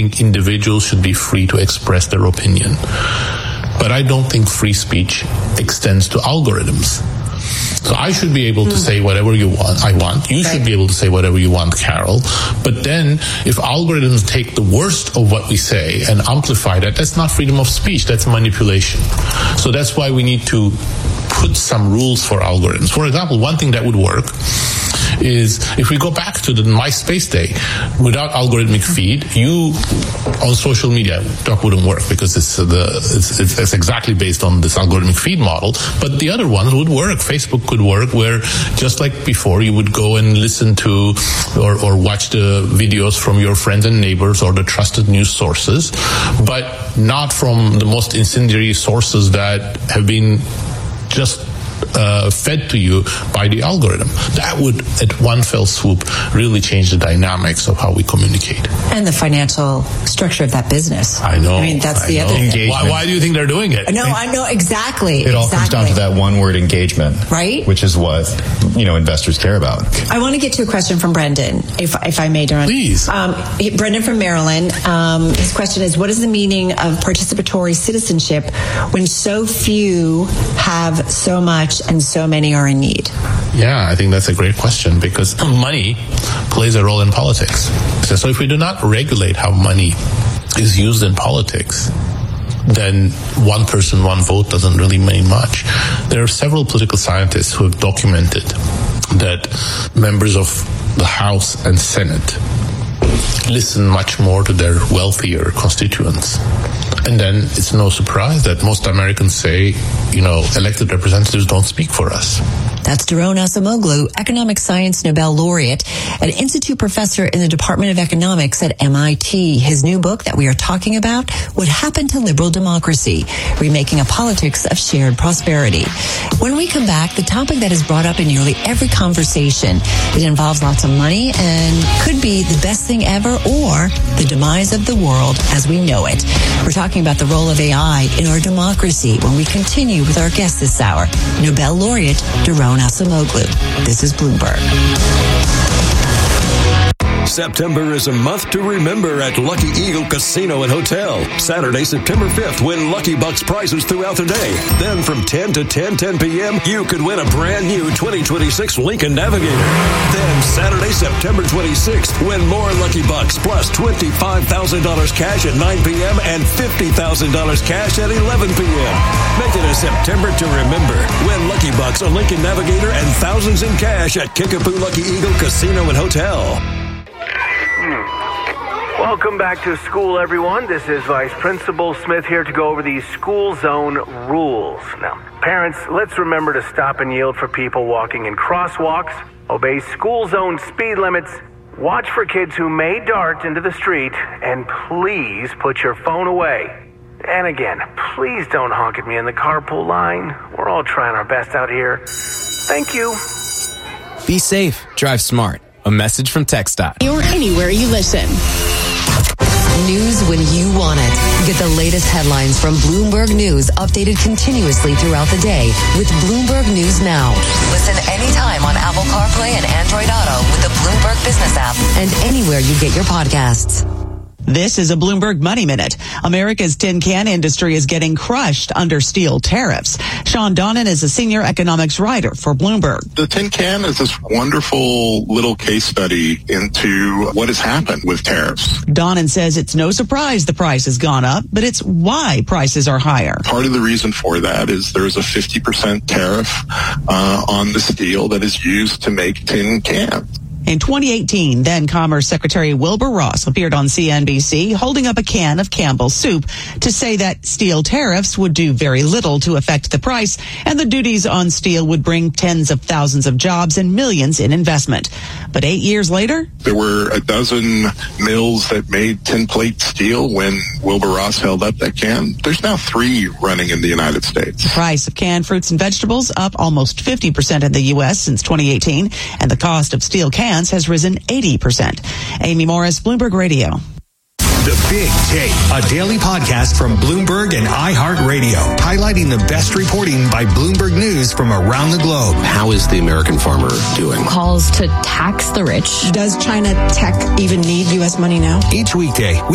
think individuals should be free to express their opinion. But I don't think free speech extends to algorithms. So I should be able to say whatever I want. You should be able to say whatever you want, Carol. But then if algorithms take the worst of what we say and amplify that, that's not freedom of speech, that's manipulation. So that's why we need to put some rules for algorithms. For example, one thing that would work is if we go back to the MySpace day, without algorithmic feed, you on social media, that wouldn't work because it's exactly based on this algorithmic feed model. But the other ones would work. Facebook could work, where just like before, you would go and listen to or watch the videos from your friends and neighbors or the trusted news sources, but not from the most incendiary sources that have been just fed to you by the algorithm. That would, at one fell swoop, really change the dynamics of how we communicate. And the financial structure of that business. I know. I mean, that's the other thing. Why do you think they're doing it? No, I know exactly. It all comes down to that one word, engagement. Right? Which is what, investors care about. I want to get to a question from Brendan, if I may, Daron. Please. Brendan from Maryland. His question is, what is the meaning of participatory citizenship when so few have so much and so many are in need? Yeah, I think that's a great question, because money plays a role in politics. So if we do not regulate how money is used in politics, then one person, one vote doesn't really mean much. There are several political scientists who have documented that members of the House and Senate listen much more to their wealthier constituents. And then it's no surprise that most Americans say, elected representatives don't speak for us. That's Daron Acemoglu, economic science Nobel laureate, an institute professor in the Department of Economics at MIT. His new book that we are talking about, What Happened to Liberal Democracy, Remaking a Politics of Shared Prosperity. When we come back, the topic that is brought up in nearly every conversation, it involves lots of money and could be the best thing ever or the demise of the world as we know it. We're talking about the role of AI in our democracy when we continue with our guest this hour, Nobel laureate Daron Acemoglu. This is Bloomberg. September is a month to remember at Lucky Eagle Casino and Hotel. Saturday, September 5th, win Lucky Bucks prizes throughout the day. Then from 10 to 10 p.m., you could win a brand new 2026 Lincoln Navigator. Then Saturday, September 26th, win more Lucky Bucks plus $25,000 cash at 9 p.m. and $50,000 cash at 11 p.m. Make it a September to remember. Win Lucky Bucks, a Lincoln Navigator, and thousands in cash at Kickapoo Lucky Eagle Casino and Hotel. Welcome back to school, everyone. This is Vice Principal Smith here to go over these school zone rules. Now, parents, let's remember to stop and yield for people walking in crosswalks, obey school zone speed limits, watch for kids who may dart into the street, and please put your phone away. And again, please don't honk at me in the carpool line. We're all trying our best out here. Thank you. Be safe. Drive smart. A message from TxDOT. Or anywhere you listen. News when you want it. Get the latest headlines from Bloomberg News, updated continuously throughout the day with Bloomberg News Now. Listen anytime on Apple CarPlay and Android Auto with the Bloomberg Business app and anywhere you get your podcasts. This is a Bloomberg Money Minute. America's tin can industry is getting crushed under steel tariffs. Sean Donnan is a senior economics writer for Bloomberg. The tin can is this wonderful little case study into what has happened with tariffs. Donnan says it's no surprise the price has gone up, but it's why prices are higher. Part of the reason for that is there's a 50% tariff on the steel that is used to make tin cans. In 2018, then Commerce Secretary Wilbur Ross appeared on CNBC holding up a can of Campbell's soup to say that steel tariffs would do very little to affect the price, and the duties on steel would bring tens of thousands of jobs and millions in investment. But 8 years later, there were a dozen mills that made tin plate steel when Wilbur Ross held up that can. There's now 3 running in the United States. The price of canned fruits and vegetables up almost 50% in the U.S. since 2018, and the cost of steel cans has risen 80%. Amy Morris, Bloomberg Radio. The Big Take, a daily podcast from Bloomberg and iHeartRadio, highlighting the best reporting by Bloomberg News from around the globe. How is the American farmer doing? Calls to tax the rich. Does China tech even need U.S. money now? Each weekday,